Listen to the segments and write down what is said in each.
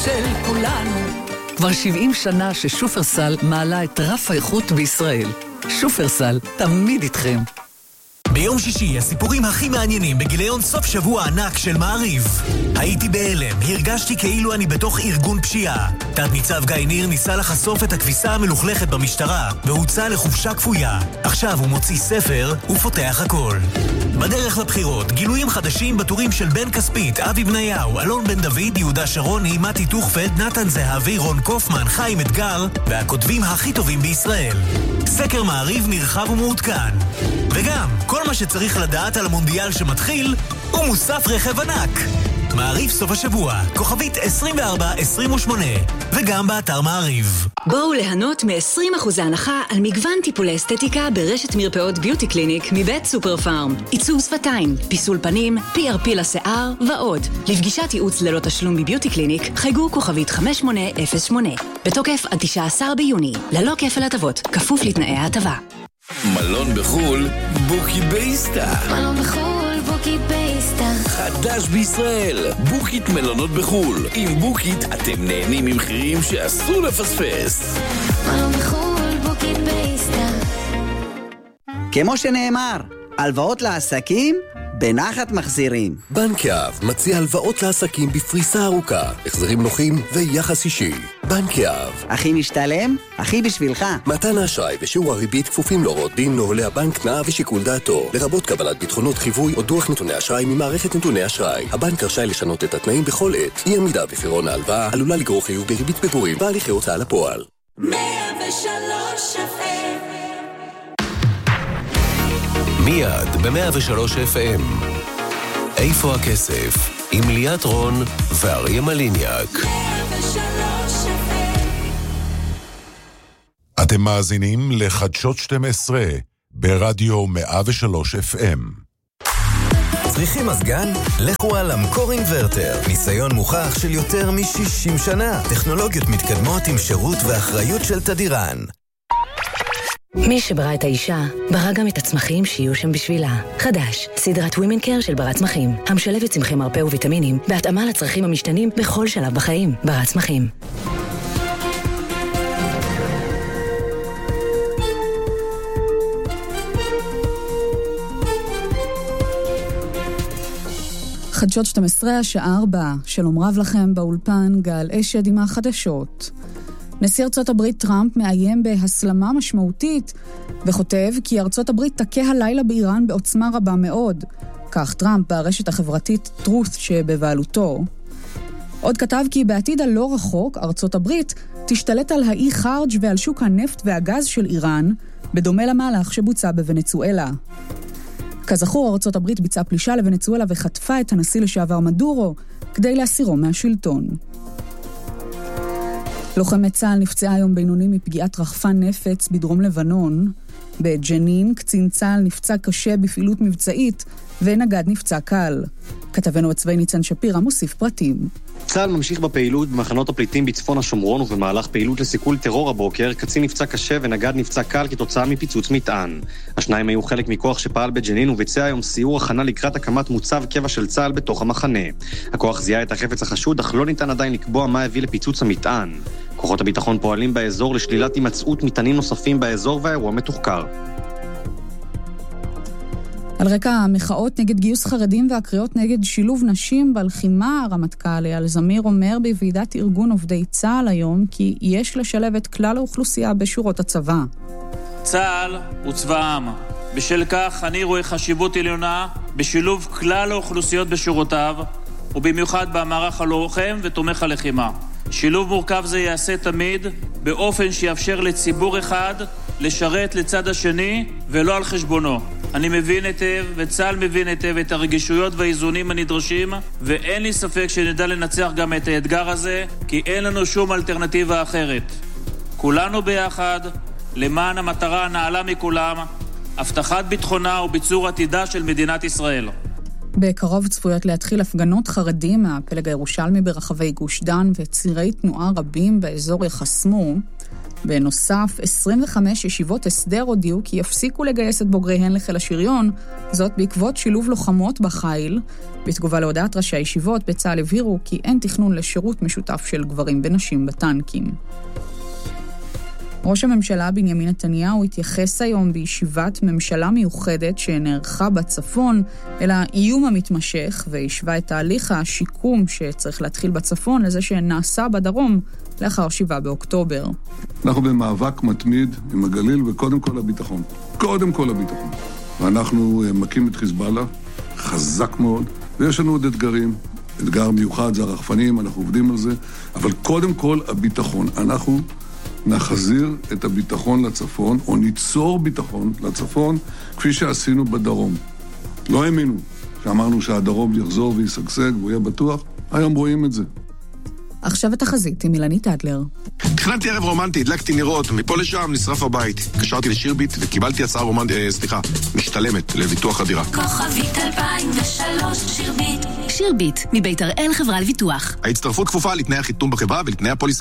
של כולנו. כבר 70 שנה ששופרסל מעלה את רף האיכות בישראל. שופרסל, תמיד איתכם. ביום שישי הסיפורים הכי מעניינים בגיליון סוף שבוע ענק של מעריב. הייתי בהלם, הרגשתי כאילו אני בתוך ארגון פשיעה. תת ניצב גיא ניר ניסה לחשוף את הכביסה המלוכלכת במשטרה והוצא לחופשה כפויה. עכשיו הוא מוציא ספר ופותח הכל. בדרך לבחירות, גילויים חדשים בטורים של בן כספית, אבי בניהו, אלון בן דוד, יהודה שרוני, מתי תוכפלד, נתן זהבי, רון קופמן, חיים אתגר והכותבים הכי טובים בישראל. סקר מעריב נרחב ומעודכן. וגם, כל מה שצריך לדעת על המונדיאל שמתחיל הוא מוסף רכב ענק. מעריב סוף השבוע, כוכבית 2428, וגם באתר מעריב. בואו ליהנות מ-20% הנחה על מגוון טיפולי אסתטיקה ברשת מרפאות ביוטי קליניק מבית סופר פארם. עיצוב שפתיים, פיסול פנים, PRP לשיער ועוד. לפגישת ייעוץ ללא תשלום בביוטי קליניק, חייגו כוכבית 5808. בתוקף עד 19 ביוני, ללא כפל הטבות, כפוף לתנאי ההטבה. מלון בחול, בוקי בייסטה. מלון בחול, בוקי בייסטה. חדש בישראל, בוקית מלונות בחול. עם בוקית אתם נהנים ממחירים שאסור לפספס. מלון בחול, בוקי בייסטה. כמו שנאמר, הלוואות לעסקים בנחת מחזירים. בנק יהב מציע הלוואות לעסקים בפריסה ארוכה, החזרים נוחים ויחס אישי. בנק יהב. הכי משתלם, הכי בשבילך. מתן האשראי ושיעור הריבית כפופים להוראות דין נוהלי הבנק, תנאיו ושיקול דעתו, לרבות קבלת ביטחונות חיווי או דוח נתוני אשראי ממערכת נתוני אשראי. הבנק רשאי לשנות את התנאים בכל עת. אי עמידה בפירעון ההלוואה עלולה לגרור חיוב בריבית פיגורים והליכי הוצאה לפועל. 103 מיד ב-103 FM. איפה הכסף? עם ליאת רון ואריה מליניאק. 103 FM. אתם מאזינים לחדשות 12 ברדיו 103 FM. צריכים מזגן? לכו על אמקור אינברטר. ניסיון מוכח של יותר מ-60 שנה. טכנולוגיות מתקדמות עם שירות ואחריות של תדירן. מי שברא את האישה, ברא גם את הצמחים שיהיו שם בשבילה. חדש, סדרת ווימן קר של ברת צמחים, המשלבת צמחי מרפא וויטמינים, בהתאמה לצרכים המשתנים בכל שלב בחיים. ברת צמחים. חדשות 12 השעה 4, שלום רב לכם באולפן, גל אשד עם החדשות. נשיא ארצות הברית טראמפ מאיים בהסלמה משמעותית וכותב כי ארצות הברית תכה הלילה באיראן בעוצמה רבה מאוד. כך טראמפ ברשת החברתית טרוס שבבעלותו. עוד כתב כי בעתיד הלא רחוק ארצות הברית תשתלט על האי חרג' ועל שוק הנפט והגז של איראן, בדומה למהלך שבוצע בוונצואלה. כזכור, ארצות הברית ביצעה פלישה לוונצואלה וחטפה את הנשיא לשעבר מדורו כדי להסירו מהשלטון. לוחמת צה"ל נפצעה היום בינוני מפגיעת רחפן נפץ בדרום לבנון. בג'נין, קצין צה"ל נפצע קשה בפעילות מבצעית, ונגד נפצע קל. כתבנו הצבאי ניצן שפירא מוסיף פרטים. צה"ל ממשיך בפעילות במחנות הפליטים בצפון השומרון, ובמהלך פעילות לסיכול טרור הבוקר, קצין נפצע קשה ונגד נפצע קל כתוצאה מפיצוץ מטען. השניים היו חלק מכוח שפעל בג'נין וביצע היום סיור הכנה לקראת הקמת מוצב קבע של צה"ל בתוך המחנה. הכוח זיהה את החפץ החשוד, אך לא ניתן עדיין לקבוע מה הביא לפיצוץ המטען. כוחות הביטחון פועלים באזור לשלילת הימצאות מטענים נוספים באזור, והאירוע מתוחקר. על רקע המחאות נגד גיוס חרדים והקריאות נגד שילוב נשים בלחימה, הרמטכ"ל אייל זמיר אומר בוועידת ארגון עובדי צה"ל היום כי יש לשלב את כלל האוכלוסייה בשורות הצבא. צה"ל הוא צבא העם. בשל כך אני רואה חשיבות עליונה בשילוב כלל האוכלוסיות בשורותיו, ובמיוחד במערך הלוחם ותומך הלחימה. שילוב מורכב זה יעשה תמיד באופן שיאפשר לציבור אחד לשרת לצד השני ולא על חשבונו. אני מבין היטב וצה"ל מבין היטב את הרגישויות והאיזונים הנדרשים, ואין לי ספק שנדע לנצח גם את האתגר הזה, כי אין לנו שום אלטרנטיבה אחרת. כולנו ביחד למען המטרה הנעלה מכולם, הבטחת ביטחונה וביצור עתידה של מדינת ישראל. בקרוב צפויות להתחיל הפגנות חרדים מהפלג הירושלמי ברחבי גוש דן, וצירי תנועה רבים באזור יחסמו. בנוסף, 25 ישיבות הסדר הודיעו כי יפסיקו לגייס את בוגריהן לחיל השריון, זאת בעקבות שילוב לוחמות בחיל. בתגובה להודעת ראשי הישיבות, בצה"ל הבהירו כי אין תכנון לשירות משותף של גברים ונשים בטנקים. ראש הממשלה בנימין נתניהו התייחס היום בישיבת ממשלה מיוחדת שנערכה בצפון אל האיום המתמשך, והשווה את תהליך השיקום שצריך להתחיל בצפון לזה שנעשה בדרום לאחר 7 באוקטובר. אנחנו במאבק מתמיד עם הגליל וקודם כל הביטחון. קודם כל הביטחון. ואנחנו מקים את חיזבאללה, חזק מאוד, ויש לנו עוד אתגרים. אתגר מיוחד זה הרחפנים, אנחנו עובדים על זה, אבל קודם כל הביטחון. אנחנו נחזיר את הביטחון לצפון, או ניצור ביטחון לצפון, כפי שעשינו בדרום. לא האמינו שאמרנו שהדרום יחזור ויסגסג והוא יהיה בטוח, היום רואים את זה. עכשיו התחזית עם אילנית אדלר. תכננתי ערב רומנטי, הדלקתי נרות, מפה לשם נשרף הבית. קשרתי לשירביט וקיבלתי הצעה משתלמת לביטוח הדירה. כוכבית 2003 שירביט. שירביט, מבית הראל חברה לביטוח. ההצטרפות כפופה לתנאי החיתום בחברה ולתנאי הפוליסה.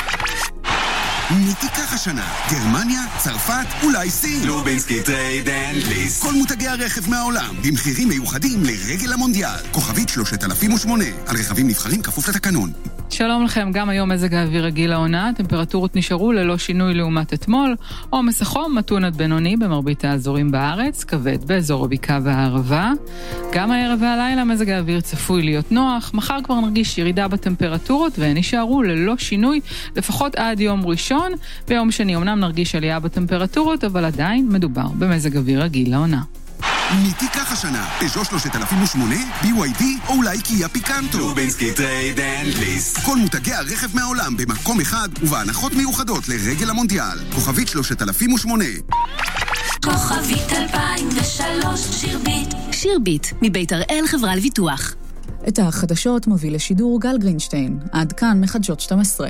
מי תיקח השנה? גרמניה, צרפת, אולי סין? לובינסקי טרייד אנד ליסט. כל מותגי הרכב מהעולם, במחירים מיוחדים לרגל המונדיאל. כוכבית 3008, על רכבים נבחרים כפוף לתקנון. שלום לכם, גם היום מזג האוויר רגיל לעונה, טמפרטורות נשארו ללא שינוי לעומת אתמול, עומס החום מתון עד בינוני במרבית האזורים בארץ, כבד באזור הבקעה והערבה. גם הערב והלילה מזג האוויר צפוי להיות נוח, מחר כבר נרגיש ירידה בטמפרטורות והן נשארו ללא שינוי, לפחות עד יום ראשון. ביום שני אמנם נרגיש עלייה בטמפרטורות, אבל עדיין מדובר במזג אוויר רגיל לעונה. מי תיקח השנה? פז'ו 3008, BYD או אולי קיה פיקנטו? לובינסקי טרייד אנד ליסט. כל מותגי הרכב מהעולם במקום אחד ובהנחות מיוחדות לרגל המונדיאל. כוכבית 3008. כוכבית 2003 שירביט. שירביט, מבית הראל חברה לביטוח. את החדשות מוביל לשידור גל גרינשטיין. עד כאן מחדשות 12.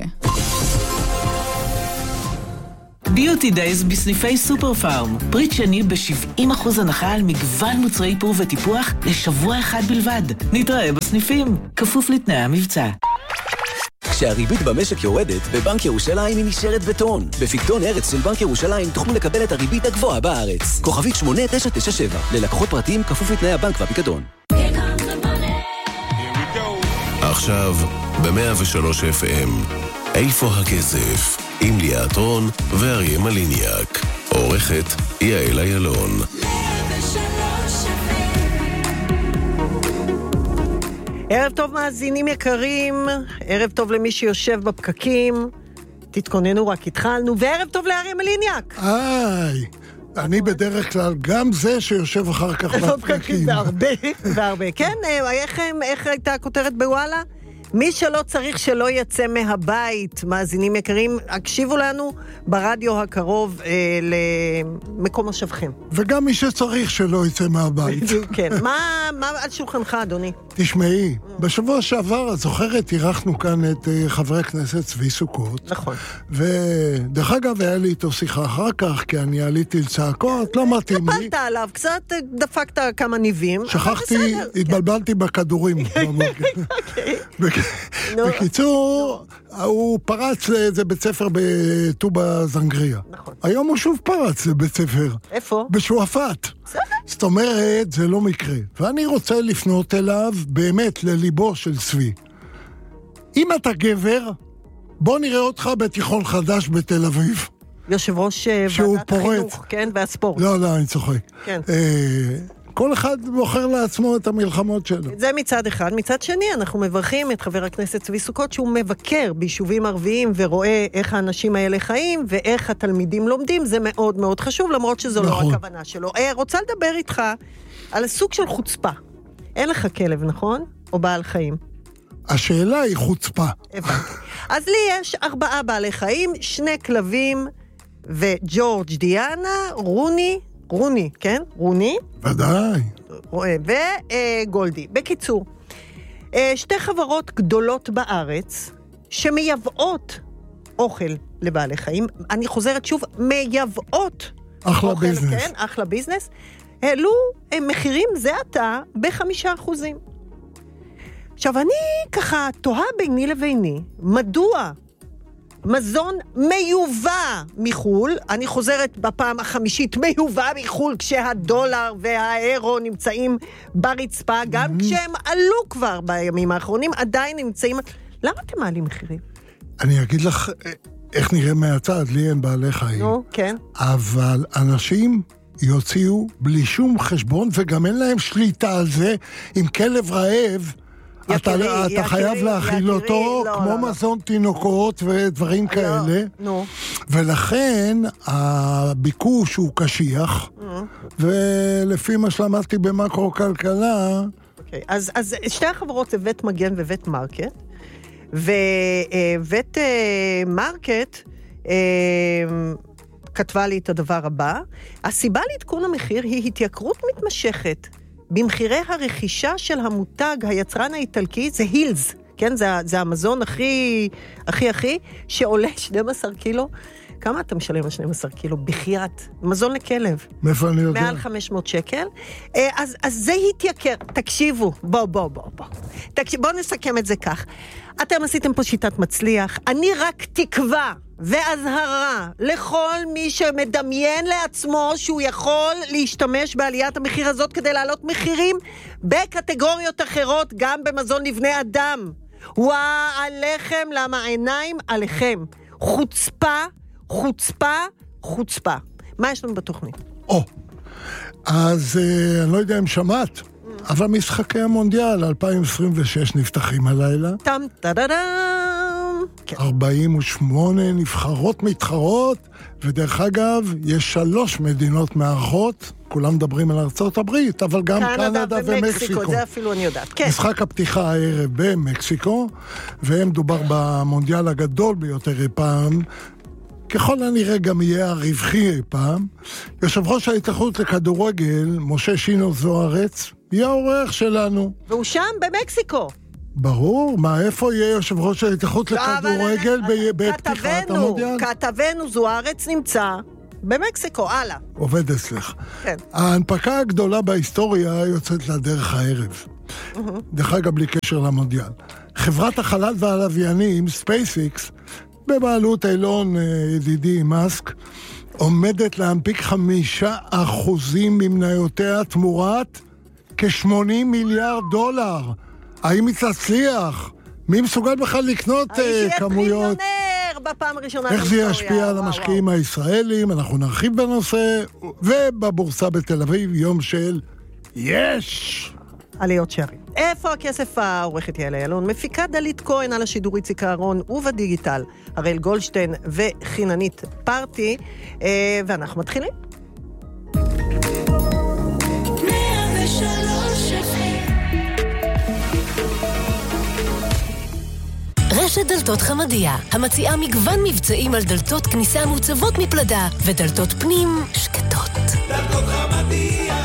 ביוטי דייז בסניפי סופר פארם. פריט שני ב-70% הנחה על מגוון מוצרי איפור וטיפוח לשבוע אחד בלבד. נתראה בסניפים, כפוף לתנאי המבצע. כשהריבית במשק יורדת, בבנק ירושלים היא נשארת בטון. בפיקדון ארץ של בנק ירושלים תוכלו לקבל את הריבית הגבוהה בארץ. כוכבית 8997, ללקוחות פרטיים כפוף לתנאי הבנק והפיקדון. עכשיו, ב-103 FM, איפה הכסף? עם ליאת רון ואריה מליניאק. עורכת יעל איילון. ערב טוב מאזינים יקרים, ערב טוב למי שיושב בפקקים, תתכוננו, רק התחלנו, וערב טוב לאריה מליניאק. אני בדרך כלל גם זה שיושב אחר כך בפקקים. והרבה. כן, איך הייתה הכותרת בוואלה? מי שלא צריך שלא יצא מהבית, מאזינים יקרים, הקשיבו לנו ברדיו הקרוב למקום משבכם. וגם מי שצריך שלא יצא מהבית. כן, מה על שולחנך, אדוני? תשמעי, בשבוע שעבר, את זוכרת, אירחנו כאן את חבר הכנסת צבי סוכות. נכון. ודרך אגב, היה לי איתו שיחה אחר כך, כי אני עליתי לצעקות, לא מתאים לי. נפלת עליו, קצת דפקת כמה ניבים. שכחתי, התבלבלתי בכדורים. בקיצור, הוא פרץ לאיזה בית ספר בטובה זנגריה. נכון. היום הוא שוב פרץ לבית ספר. איפה? בשועפאט. זאת אומרת, זה לא מקרה. ואני רוצה לפנות אליו באמת לליבו של צבי. אם אתה גבר, בוא נראה אותך בתיכון חדש בתל אביב. יושב ראש ועדת החינוך, כן? והספורט. לא, אני צוחק. כן. כל אחד בוחר לעצמו את המלחמות שלו. זה מצד אחד. מצד שני, אנחנו מברכים את חבר הכנסת צבי סוכות, שהוא מבקר ביישובים ערביים, ורואה איך האנשים האלה חיים, ואיך התלמידים לומדים. זה מאוד מאוד חשוב, למרות שזו לא הכוונה שלו. רוצה לדבר איתך על סוג של חוצפה. אין לך כלב, נכון? או בעל חיים? השאלה היא חוצפה. אז לי יש 4 בעלי חיים, 2 כלבים, וג'ורג' דיאנה, רוני, כן? רוני? ודאי. וגולדי. בקיצור, 2 חברות גדולות בארץ שמייבאות אוכל לבעלי חיים. אני חוזרת שוב, מייבאות אחלה אוכל, ביזנס. כן? אחלה ביזנס. העלו מחירים זה עתה ב5%. עכשיו, אני ככה תוהה ביני לביני, מדוע מזון מיובא מחול, אני חוזרת בפעם החמישית, מיובא מחול, כשהדולר והאירו נמצאים ברצפה, גם כשהם עלו כבר בימים האחרונים, עדיין נמצאים... למה אתם מעלים מחירים? אני אגיד לך איך נראה מהצד, לי אין בעלי חיים. נו, כן. אבל אנשים יוציאו בלי שום חשבון, וגם אין להם שליטה על זה, עם כלב רעב, אתה חייב להאכיל אותו, כמו מזון תינוקות ודברים כאלה. ולכן הביקוש הוא קשיח, ולפי מה שלמדתי במקרו-כלכלה... אז שתי החברות זה בית מגן ובית מרקט, ובית מרקט כתבה לי את הדבר הבא, הסיבה לעדכון המחיר היא התייקרות מתמשכת, במחירי הרכישה של המותג, היצרן האיטלקי, זה הילס, כן? זה המזון הכי, שעולה 12 קילו. כמה אתה משלם על 12 קילו? בחייאת. מזון לכלב. מאיפה אני יודע? מעל 500 שקל. אז זה התייקר. תקשיבו, בואו נסכם את זה כך. אתם עשיתם פה שיטת מצליח. אני רק תקווה והזהרה לכל מי שמדמיין לעצמו שהוא יכול להשתמש בעליית המחיר הזאת כדי להעלות מחירים בקטגוריות אחרות, גם במזון לבני אדם. עליכם, למה העיניים עליכם. חוצפה. מה יש לנו בתוכנית? אז אני לא יודע אם שמעת, אבל משחקי המונדיאל 2026 נפתחים הלילה. 48 נבחרות מתחרות, ודרך אגב, יש 3 מדינות מארחות, כולם מדברים על ארצות הברית, אבל גם קנדה ומקסיקו. זה אפילו אני יודעת, כן. משחק הפתיחה הערב במקסיקו, ומדובר במונדיאל הגדול ביותר אי פעם, ככל הנראה גם יהיה הרווחי אי פעם. יושב ראש ההתאחדות לכדורגל, משה שינו זוארץ, יהיה האורח שלנו. והוא שם במקסיקו. ברור, איפה יהיה יושב ראש ההתאחדות לכדורגל בפתיחת המונדיאל? כתבנו זוארץ נמצא במקסיקו, הלאה. עובד אצלך. כן. ההנפקה הגדולה בהיסטוריה יוצאת לדרך הערב. דרך אגב, בלי קשר למונדיאל. חברת החלל והלוויינים, SpaceX, בבעלות אילון ידידי מאסק, עומדת להנפיק 5% ממניותיה תמורת כ$80 מיליארד. האם היא תצליח? מי מסוגל בכלל לקנות כמויות? בפעם הראשונה איך זה ישפיע על המשקיעים הישראלים? אנחנו נרחיב בנושא, ובבורסה בתל אביב יום של יש עליות שערים. איפה הכסף? העורכת יעל אילון, מפיקה דלית כהן, על השידור איציק אהרון, ובדיגיטל הראל גולדשטיין וחיננית פרטי, ואנחנו מתחילים. רשת דלתות חמדיה, המציעה מגוון מבצעים על דלתות כניסה מוצבות מפלדה ודלתות פנים שקטות. דלתות חמדיה.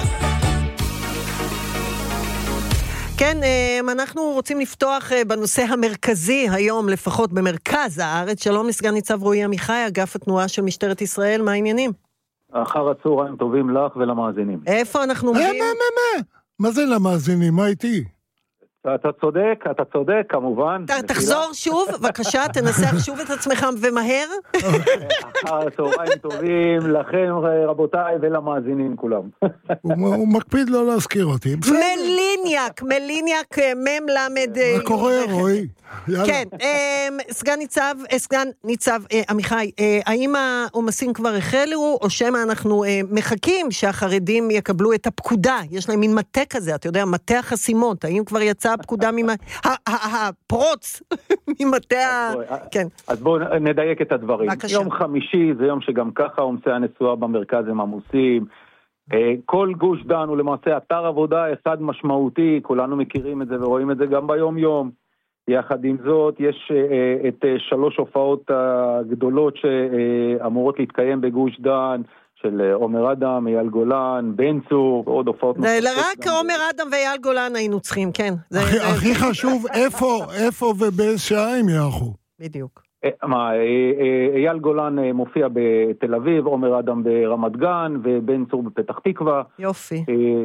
כן, אנחנו רוצים לפתוח בנושא המרכזי היום, לפחות במרכז הארץ. שלום לסגן ניצב רועי עמיחי, אגף התנועה של משטרת ישראל, מה העניינים? אחר הצהריים טובים לך ולמאזינים. איפה אנחנו מגיעים? מה זה למאזינים? מה איתי? אתה צודק, כמובן. תחזור שוב, בבקשה, תנסח שוב את עצמך ומהר. אחר צהריים טובים לכם רבותיי ולמאזינים כולם. הוא מקפיד לא להזכיר אותי. מליניאק, מם למד. מה קורה, רועי? כן, סגן ניצב עמיחי, האם העומסים כבר החלו, או שמה אנחנו מחכים שהחרדים יקבלו את הפקודה? יש להם מין מטה כזה, אתה יודע, מטה החסימות, האם כבר יצאה הפקודה הפרוץ ממטה... כן. אז בואו נדייק את הדברים. יום חמישי זה יום שגם ככה עומסי הנסיעה במרכז הם עמוסים, כל גוש דן הוא למעשה אתר עבודה אחד משמעותי, כולנו מכירים את זה ורואים את זה גם ביום יום. יחד עם זאת, יש את 3 הופעות הגדולות שאמורות להתקיים בגוש דן, של עומר אדם, אייל גולן, בן צור, ועוד הופעות נוספות. רק עומר אדם ואייל גולן היינו צריכים, כן. הכי חשוב, איפה ובאיזה שעה הם יערכו? בדיוק. אייל גולן מופיע בתל אביב, עומר אדם ברמת גן, ובן צור בפתח תקווה. יופי.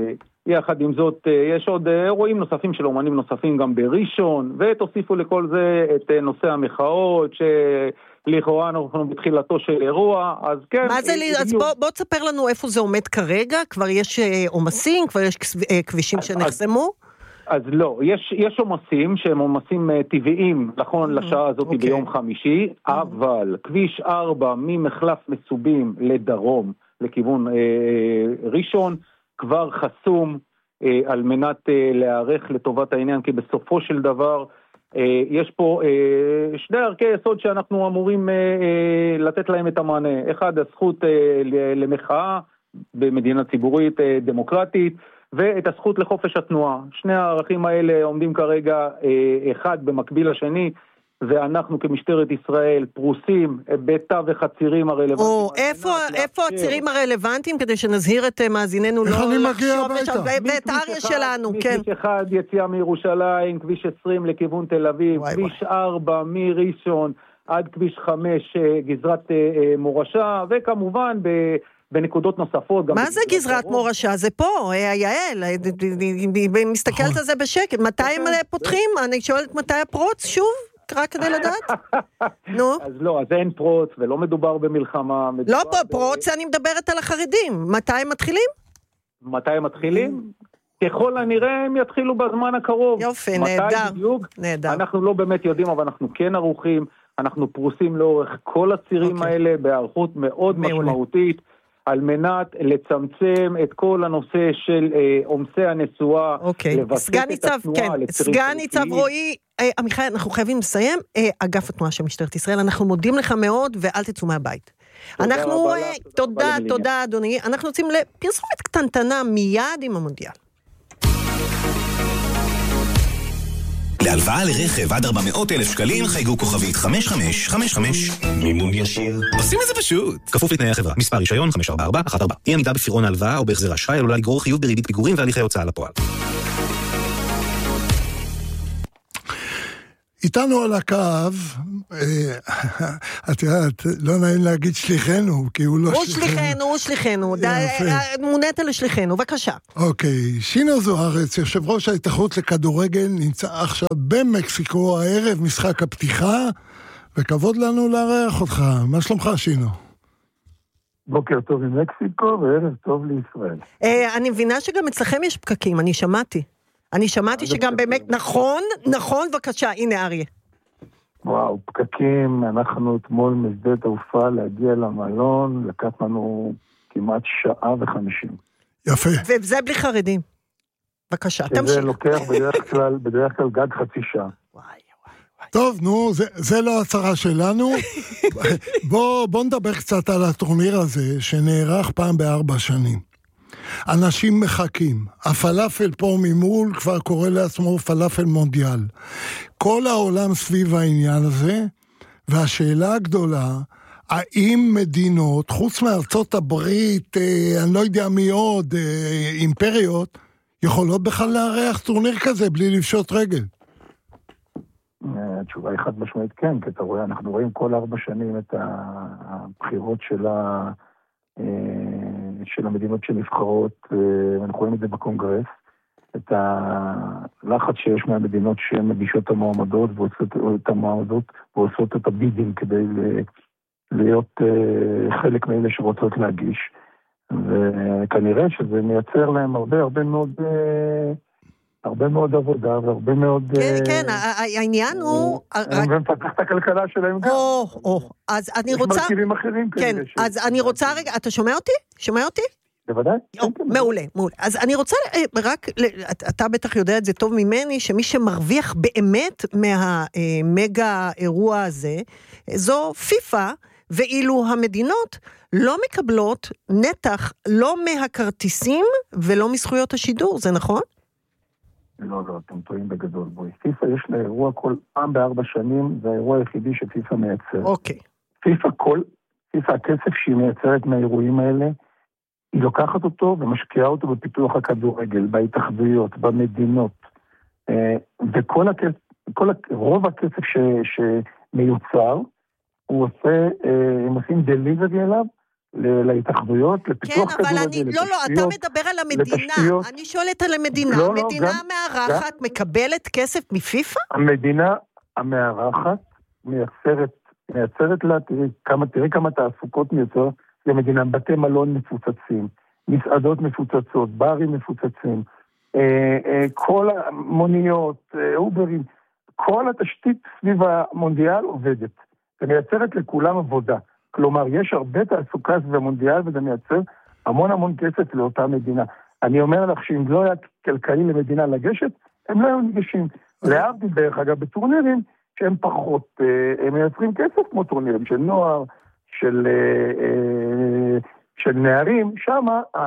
יחד עם זאת, יש עוד אירועים נוספים של אומנים נוספים גם בראשון, ותוסיפו לכל זה את נושא המחאות, לכאורה אנחנו בתחילתו של אירוע, אז כן. מה זה לי? אז בוא תספר לנו איפה זה עומד כרגע, כבר יש עומסים, כבר יש כבישים שנחסמו? אז לא, יש עומסים שהם עומסים טבעיים, נכון לשעה הזאת ביום חמישי, אבל כביש 4 ממחלף מסובים לדרום, לכיוון ראשון, כבר חסום על מנת להיערך לטובת העניין, כי בסופו של דבר יש פה שני ערכי יסוד שאנחנו אמורים לתת להם את המענה. אחד, הזכות למחאה במדינה ציבורית דמוקרטית, ואת הזכות לחופש התנועה. שני הערכים האלה עומדים כרגע אחד במקביל לשני, ואנחנו כמשטרת ישראל פרוסים בתווך הצירים הרלוונטיים. איפה הצירים הרלוונטיים כדי שנזהיר את מאזיננו לא לחשוב שם, ואת אריה שלנו, כן. כביש 1 יציאה מירושלים, כביש 20 לכיוון תל אביב, כביש 4 מראשון עד כביש 5 גזרת מורשה, וכמובן בנקודות נוספות. מה זה גזרת מורשה? זה פה, יעל, מסתכלת על זה בשקט. מתי הם פותחים? אני שואלת מתי הפרוץ שוב? רק כדי לדעת? נו. אז לא, אז אין פרוץ, ולא מדובר במלחמה. לא פרוץ, אני מדברת על החרדים. מתי הם מתחילים? מתי הם מתחילים? ככל הנראה הם יתחילו בזמן הקרוב. יופי, נהדר. אנחנו לא באמת יודעים, אבל אנחנו כן ערוכים, אנחנו פרוסים לאורך כל הצירים האלה, בהערכות מאוד משמעותית, על מנת לצמצם את כל הנושא של עומסי הנשואה, סגן ניצב רועי, עמיחי, אנחנו חייבים לסיים, אגף התנועה של משטרת ישראל, אנחנו מודים לך מאוד, ואל תצאו מהבית. תודה אדוני, אנחנו יוצאים לפרסומת קטנטנה מיד עם המונדיאל. להלוואה לרכב עד 400,000 שקלים חייגו כוכבית 5555. מימון ישיר. עושים את זה פשוט. כפוף לתנאי החברה. מספר רישיון 54414. אי עמידה בפירעון ההלוואה או בהחזר האשראי עלולה לגרור חיוב בריבית פיגורים והליכי הוצאה לפועל. איתנו על הקו, את יודעת, לא נעים להגיד שליחנו, כי הוא לא שליחנו. הוא שליחנו, מונית לשליחנו, בבקשה. אוקיי, שינו זוארץ, יושב ראש ההתאחדות לכדורגל, נמצא עכשיו במקסיקו, הערב משחק הפתיחה, וכבוד לנו לארח אותך. מה שלומך, שינו? בוקר טוב ממקסיקו, וערב טוב לישראל. אני מבינה שגם אצלכם יש פקקים, אני שמעתי שגם באמת, נכון, בבקשה, הנה אריה. וואו, פקקים, אנחנו אתמול משדה תעופה להגיע למלון, לקח לנו כמעט 1:50. יפה. וזה בלי חרדים. בבקשה, תמשיך. זה לוקח בדרך כלל גג חצי שעה. טוב, נו, זה לא הצרה שלנו. בוא נדבר קצת על הטורניר הזה, שנערך פעם ב4 שנים. אנשים מחכים. הפלאפל פה ממול כבר קורא לעצמו פלאפל מונדיאל. כל העולם סביב העניין הזה, והשאלה הגדולה, האם מדינות, חוץ מארצות הברית, אני לא יודע מי עוד, אימפריות, יכולות בכלל לארח טורניר כזה בלי לפשוט רגל? התשובה היא חד משמעית כן, כי אתה רואה, אנחנו רואים כל 4 שנים את הבחירות של המדינות שנבחרות, אנחנו רואים את זה בקונגרס, את הלחץ שיש מהמדינות שהן מגישות את המועמדות ועושות את הבידים כדי להיות חלק מאלה שרוצות להגיש, וכנראה שזה מייצר להם הרבה מאוד עבודה והרבה מאוד... כן, העניין הוא... הם מפתח את הכלכלה שלהם גם. אז אני רוצה... יש מרכיבים אחרים כאלה. כן, אז אני רוצה רגע... אתה שומע אותי? בוודאי. מעולה. אז אני רוצה רק... אתה בטח יודע את זה טוב ממני, שמי שמרוויח באמת מהמגה אירוע הזה, זו פיפה, ואילו המדינות לא מקבלות נתח לא מהכרטיסים ולא מזכויות השידור, זה נכון? לא, אתם טועים בגדול. פיפה יש לה אירוע כל פעם ב4 שנים, זה האירוע היחידי שפיפה מייצר. אוקיי. פיפה, הכסף שהיא מייצרת מהאירועים האלה, היא לוקחת אותו ומשקיעה אותו בפיתוח הכדורגל, בהתאחדויות, במדינות. רוב הכסף שמיוצר, הם עושים דליברי אליו, להתאחדויות, לפיתוח כדורגל, לתשתיות. לא, אתה מדבר על המדינה. אני שואלת על המדינה. המדינה המארחת מקבלת כסף מפיפה? המדינה המארחת מייצרת לה, תראי כמה תעסוקות מייצר למדינה, בתי מלון מפוצצים, מסעדות מפוצצות, ברים מפוצצים, כל המוניות, אוברים, כל התשתית סביב המונדיאל עובדת, ומייצרת לכולם עבודה. כלומר, יש הרבה תעסוקה סביב המונדיאל, וזה מייצר המון כסף לאותה מדינה. אני אומר לך שאם לא היה כלכלי למדינה לגשת, הם לא היו ניגשים. להבדיל דרך אגב בטורנירים, שהם פחות, הם מייצרים כסף כמו טורנירים של נוער, של נערים, שם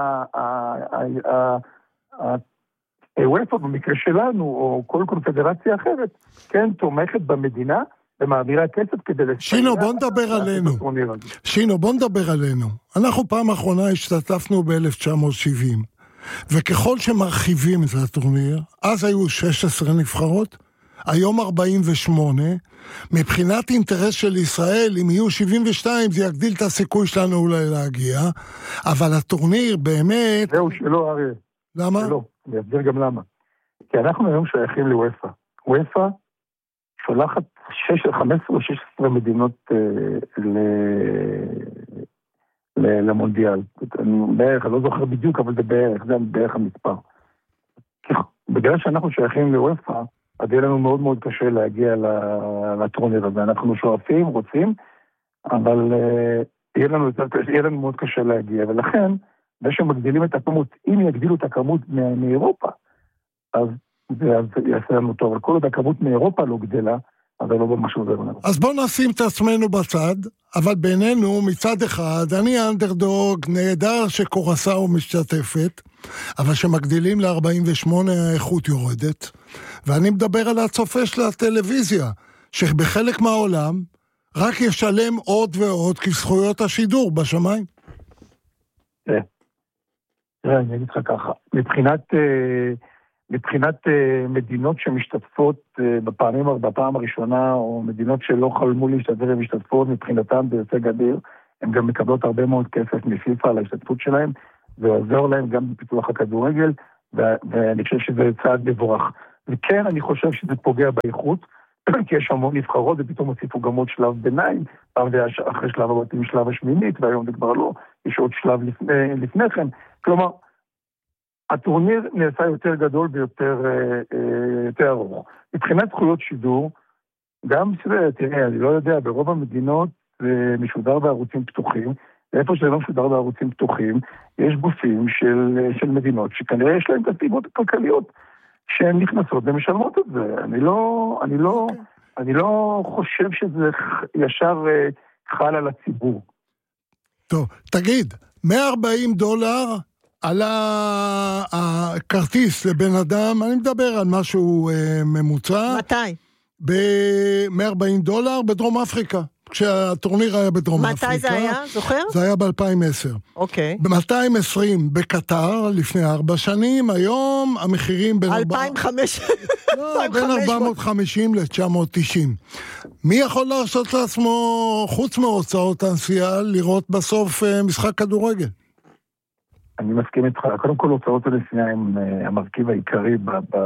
הוופא במקרה שלנו, או כל קונפדרציה אחרת, כן, תומכת במדינה, ומעבירה כסף כדי לסייע. שינו, בוא נדבר עלינו. שינו, בוא נדבר עלינו. אנחנו פעם האחרונה השתתפנו ב-1970, וככל שמרחיבים את הטורניר, אז היו 16 נבחרות, היום 48, מבחינת אינטרס של ישראל, אם יהיו 72, זה יגדיל את הסיכוי שלנו אולי להגיע, אבל הטורניר באמת... זהו שלא, אריה. למה? שלא, אני אסביר גם למה. כי אנחנו היום שייכים לוופא. וופא שולחת 15 או 16 מדינות למונדיאל. בערך, אני לא זוכר בדיוק, אבל זה בערך המספר. בגלל שאנחנו שייכים לוופא, אז יהיה לנו מאוד מאוד קשה להגיע לטורניר הזה. אנחנו שואפים, רוצים, אבל יהיה לנו מאוד קשה להגיע. ולכן, כשמגדילים את הכמות, אם יגדילו את הכמות מאירופה, אז זה יעשה לנו טוב. אבל כל עוד הכמות מאירופה לא גדלה, אז זה לא ממש עוזר לנו. אז בואו נשים את עצמנו בצד, אבל בינינו, מצד אחד, אני האנדרדוג, נהדר שקורסאו משתתפת, אבל שמגדילים ל-48 האיכות יורדת, ואני מדבר על הצופה של הטלוויזיה, שבחלק מהעולם רק ישלם עוד ועוד כזכויות השידור בשמיים. תראה, אני אגיד לך ככה, מבחינת מדינות שמשתתפות בפעם הראשונה, או מדינות שלא חלמו להשתתף ומשתתפות, מבחינתם זה יוצא גדיר, הן גם מקבלות הרבה מאוד כסף מפיפה על ההשתתפות שלהם, ועוזר להם גם בפיתוח הכדורגל, ואני חושב שזה צעד מבורך. וכן, אני חושב שזה פוגע באיכות, כי יש המון נבחרות, ופתאום הוסיפו גם עוד שלב ביניים, אחרי שלב הבתים שלב השמינית, והיום זה כבר לא, יש עוד שלב לפני כן. כלומר, הטורניר נעשה יותר גדול ויותר ארוך. מבחינת זכויות שידור, גם, תראה, אני לא יודע, ברוב המדינות זה משודר בערוצים פתוחים, ואיפה שזה לא משודר בערוצים פתוחים, יש גופים של מדינות שכנראה יש להם את הסיבות הכלכליות שהן נכנסות ומשלמות את זה. אני לא חושב שזה ישר חל על הציבור. טוב, תגיד, $140 על הכרטיס לבן אדם, אני מדבר על משהו ממוצע. מתי? $140 בדרום אפריקה, כשהטורניר היה בדרום אפריקה. מתי זה היה? זוכר? זה היה ב-2010. אוקיי. ב-220 בקטר, לפני 4 שנים, היום המחירים בין 450 ל-990. מי יכול לעשות לעצמו, חוץ מהוצאות הנסיעה, לראות בסוף משחק כדורגל? אני מסכים איתך. קודם כל, הוצאות הנסיעה הם המרכיב העיקרי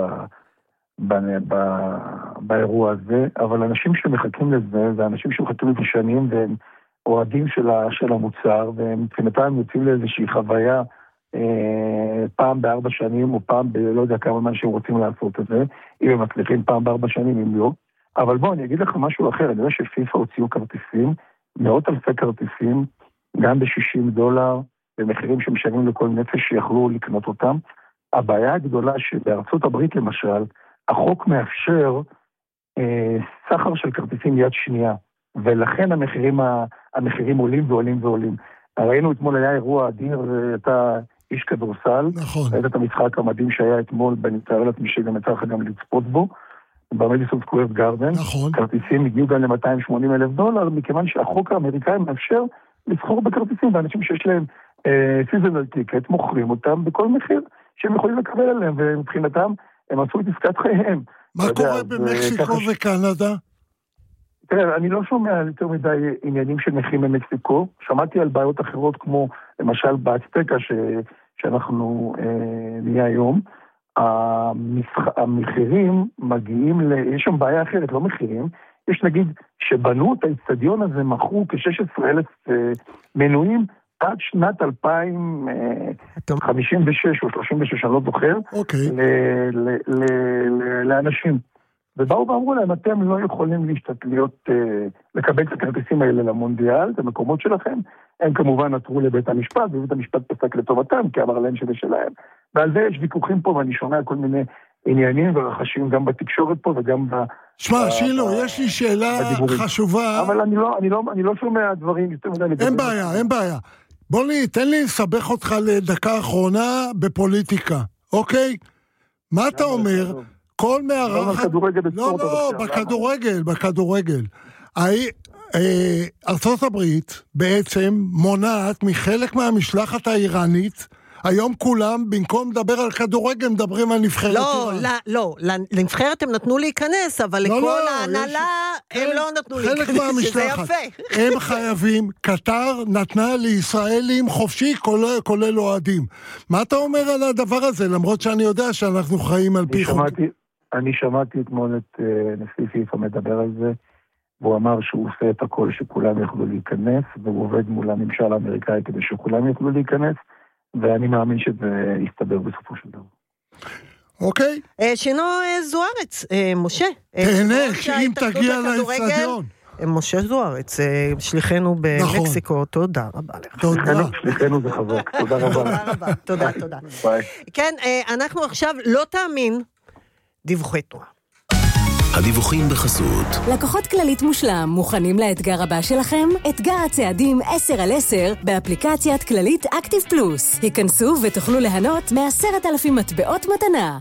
באירוע הזה, אבל אנשים שמחכים לזה, זה אנשים שמחכים לזה שנים, והם אוהדים של המוצר, ומבחינתם יוצאים לאיזושהי חוויה פעם ב4 שנים, או פעם לא יודע כמה מה שהם רוצים לעשות את זה, אם הם מצליחים פעם ב4 שנים, אם לא. אבל בוא, אני אגיד לך משהו אחר, אני יודע שפיפה הוציאו כרטיסים, מאות אלפי כרטיסים, גם $60, במחירים שמשלמים לכל נפש שיכלו לקנות אותם. הבעיה הגדולה שבארצות הברית למשל, החוק מאפשר סחר של כרטיסים יד שנייה, ולכן המחירים עולים ועולים ועולים. ראינו אתמול היה אירוע אדיר, אתה איש כדורסל, נכון. ראית את המשחק המדהים שהיה אתמול, ואני מתאר לעצמי שגם יצא לך גם לצפות בו, במדיסון סקוור גארדן. נכון. כרטיסים הגיעו גם $280,000, מכיוון שהחוק האמריקאי מאפשר לסחור בכרטיסים, ואנשים שיש להם סיזונל טיקט, מוכרים אותם בכל מחיר שהם יכולים לקבל עליהם, ומבחינתם הם עשו את עסקת חייהם. מה קורה במקסיקו וקנדה? תראה, אני לא שומע יותר מדי עניינים של נכים במקסיקו. שמעתי על בעיות אחרות כמו למשל באצטקה שאנחנו נהיה היום. המחירים מגיעים יש שם בעיה אחרת, לא מחירים. יש נגיד שבנו את האצטדיון הזה, מכרו כ-16,000 מנויים עד שנת 2056 או 36, אני לא זוכר, לאנשים. ובאו ואמרו להם, אתם לא יכולים לקבל את הכרטיסים האלה למונדיאל, את המקומות שלכם. הם כמובן עתרו לבית המשפט, ובית המשפט פסק לטובתם, כי אמר להם שזה שלהם. ועל זה יש ויכוחים פה, ואני שומע כל מיני עניינים ורחשים גם בתקשורת פה וגם שמע, שילה, יש לי שאלה חשובה. אבל אני לא שומע דברים. אין בעיה. בוא תן לי לסבך אותך לדקה האחרונה בפוליטיקה, אוקיי? מה אתה אומר? כל מערכת... לא, בכדורגל. ארצות הברית בעצם מונעת מחלק מהמשלחת האיראנית, היום כולם, במקום לדבר על כדורגל, מדברים על נבחרת איראן. לא, לנבחרת הם נתנו להיכנס, אבל לכל ההנהלה הם לא נתנו להיכנס, חלק מהמשלחת. הם חייבים, קטר נתנה לישראלים חופשי, כולל אוהדים. מה אתה אומר על הדבר הזה, למרות שאני יודע שאנחנו חיים על פי חוק? אני שמעתי אתמול את נשיא פיפ"א מדבר על זה, והוא אמר שהוא עושה את הכל שכולם יוכלו להיכנס, והוא עובד מול הממשל האמריקאי כדי שכולם יוכלו להיכנס, ואני מאמין שזה יסתבר בסופו של דבר. אוקיי. שינו זוארץ, משה. תהנה, שאם תגיע לאצטדיון. משה זוארץ, שליחנו במקסיקו, תודה רבה לך. תודה. שליחנו זה חזק, תודה רבה. תודה. ביי. כן, אנחנו עכשיו, לא תאמין, דיווחי תנועה. הדיווחים בחסות. לקוחות כללית מושלם, מוכנים לאתגר הבא שלכם? אתגר הצעדים 10/10 באפליקציית כללית אקטיב פלוס. היכנסו ותוכלו ליהנות מ10,000 מטבעות מתנה.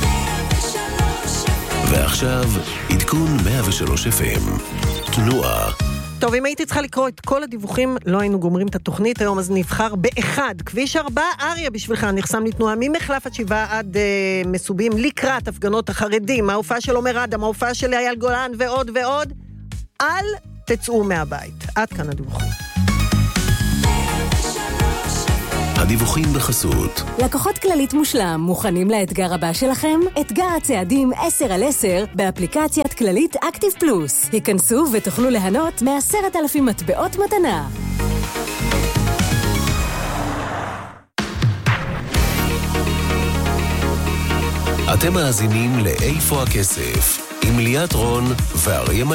ועכשיו, עדכון 103 FM. תנועה. טוב, אם הייתי צריכה לקרוא את כל הדיווחים, לא היינו גומרים את התוכנית היום, אז נבחר באחד. כביש 4, אריה בשבילך, נחסם לתנועה ממחלף התשיבה עד מסובים, לקראת הפגנות החרדים, ההופעה של עומר אדם, ההופעה של אייל גולן ועוד ועוד. אל תצאו מהבית. עד כאן הדיווחים. הדיווחים בחסות. לקוחות כללית מושלם, מוכנים לאתגר הבא שלכם? אתגר הצעדים 10/10 באפליקציית כללית אקטיב פלוס. היכנסו ותוכלו ליהנות מ10,000 מטבעות מתנה. אתם מאזינים לאיפה הכסף, עם ליאת רון ואריה